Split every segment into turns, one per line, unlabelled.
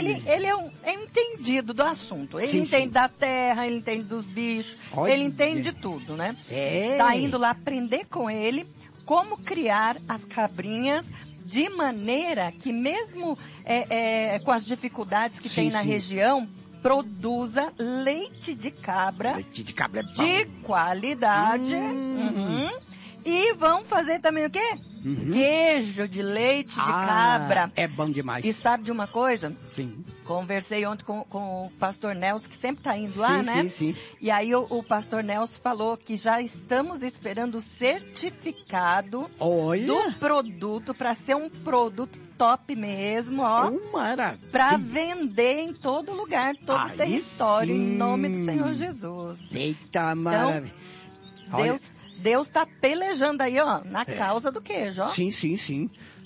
ele é entendido do assunto. Ele entende da terra, ele entende dos bichos, ele entende de tudo, né? Tá indo lá aprender com ele como criar as cabrinhas de maneira que mesmo com as dificuldades que tem na região, produza leite de cabra, de qualidade. E vão fazer também o quê? Queijo de leite de cabra.
É bom demais.
E sabe de uma coisa?
Sim.
Conversei ontem com o pastor Nelson, que sempre está indo lá, né?
Sim.
E aí o pastor Nelson falou que já estamos esperando o certificado do produto para ser um produto top mesmo, ó.
Maravilha.
Para vender em todo lugar, todo território, em nome do Senhor Jesus.
Eita, maravilha.
Então, Deus está pelejando aí, ó, na causa do queijo, ó.
Sim.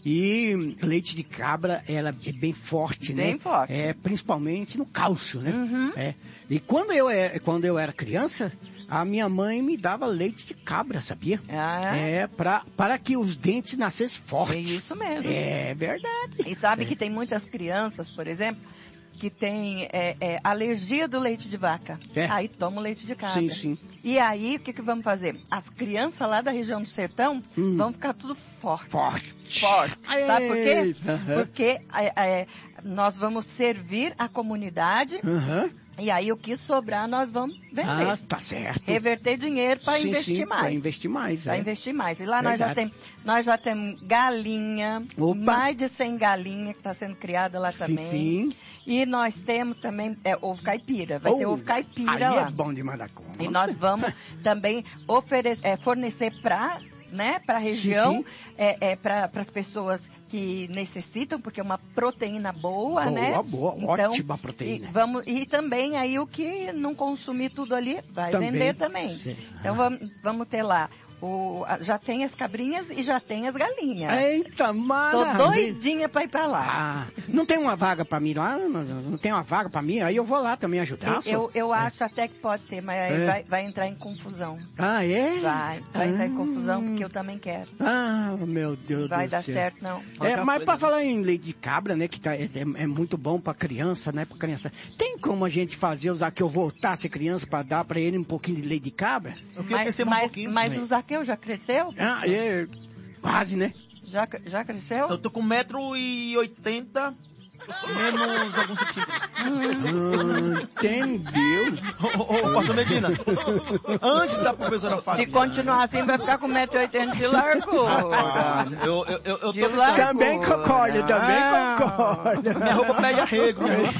E leite de cabra, ela é bem forte, né?
Bem forte.
Principalmente no cálcio, né? E quando eu era criança, a minha mãe me dava leite de cabra, sabia? Para que os dentes nascessem fortes.
É isso mesmo.
É verdade.
E sabe que tem muitas crianças, por exemplo, que tem alergia do leite de vaca. Aí toma o leite de cabra.
Sim.
E aí, o que vamos fazer? As crianças lá da região do sertão vão ficar tudo forte. Sabe por quê? Porque nós vamos servir a comunidade e aí o que sobrar nós vamos vender.
Tá certo.
Reverter dinheiro para investir mais.
Para investir mais.
Para investir mais. E lá nós já temos galinha, mais de 100 galinhas que está sendo criada lá também.
Sim.
E nós temos também ovo caipira. Vai ter ovo caipira lá.
É bom demais da conta.
E nós vamos também fornecer para a região, para as pessoas que necessitam, porque é uma proteína boa, né?
Boa,
então,
ótima proteína.
E também aí o que não consumir tudo ali vai vender também.
Sim.
Então vamos ter lá. Já tem as cabrinhas e já tem as galinhas.
Eita, maravilha.
Tô doidinha pra ir pra lá.
Não tem uma vaga pra mim lá? Não tem uma vaga pra mim? Aí eu vou lá também ajudar.
Eu acho até que pode ter, mas aí vai entrar em confusão.
Vai
entrar em confusão porque eu também quero.
Meu Deus do céu.
Vai dar certo, não.
Mas pra falar em leite de cabra, né, que é muito bom pra criança, né, pra criança. Tem como a gente fazer, o Zaqueu voltar a ser criança pra dar pra ele um pouquinho de leite de cabra?
Mas o Zaqueu já cresceu?
Quase, né?
Já cresceu?
Eu tô com 1,80 m, menos alguns centímetros.
Entendeu?
Ô, pastor Medina, antes da professora falar.
Se continuar assim, vai ficar com 1,80 m de largura.
Eu
de largura.
Também concordo.
Minha roupa pede arrego.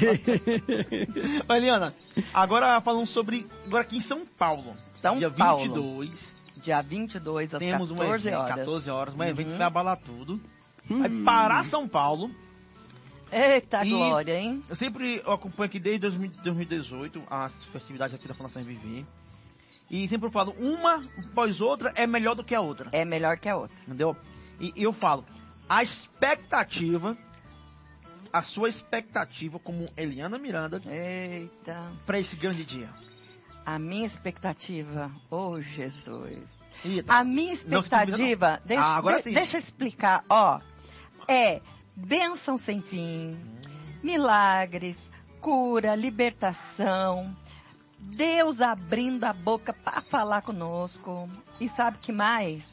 Mas, Eliana, agora falando sobre... Agora aqui em São Paulo. Dia 22.
Dia 22, às
temos
14 horas.
14 horas, um evento que vai abalar tudo. Vai parar São Paulo.
Eita glória, hein?
Eu acompanho aqui desde 2018 as festividades aqui da Fundação Viver. E sempre eu falo, uma após outra é melhor do que a outra.
É melhor que a outra.
Entendeu? E eu falo, a sua expectativa como Eliana Miranda para esse grande dia.
A minha expectativa, Jesus.
Eita.
A minha expectativa, deixa eu explicar, é bênção sem fim, milagres, cura, libertação, Deus abrindo a boca para falar conosco. E sabe que mais?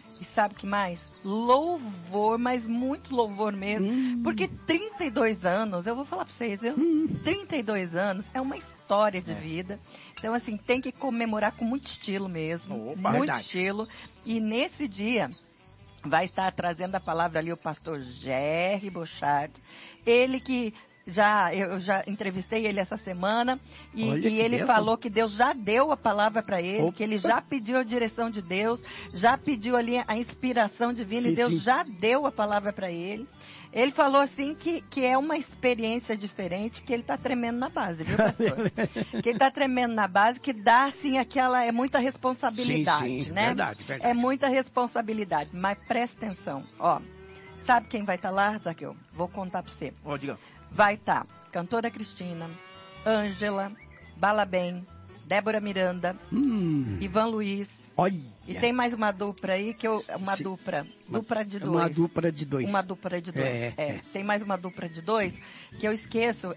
Louvor, mas muito louvor mesmo. Porque 32 anos, eu vou falar para vocês, 32 anos é uma história de vida. Então, assim, tem que comemorar com muito estilo mesmo. Muito estilo. E nesse dia, vai estar trazendo a palavra ali o pastor Jerry Bochard. Ele que eu já entrevistei ele essa semana e ele falou que Deus já deu a palavra para ele, que ele já pediu a direção de Deus, já pediu ali a inspiração divina e Deus já deu a palavra para ele. Ele falou assim que é uma experiência diferente, que ele está tremendo na base, viu, pastor? Que ele está tremendo na base, que dá assim é muita responsabilidade, né?
Verdade.
É muita responsabilidade, mas presta atenção, sabe quem vai estar lá, Zaqueu? Vou contar para você.
Diga.
Vai estar cantora Cristina, Ângela, Balabem, Débora Miranda, Ivan Luiz.
Olha.
E tem mais uma dupla aí, dupla de dois.
Uma dupla de dois.
Uma dupla de dois. Tem mais uma dupla de dois, que eu esqueço,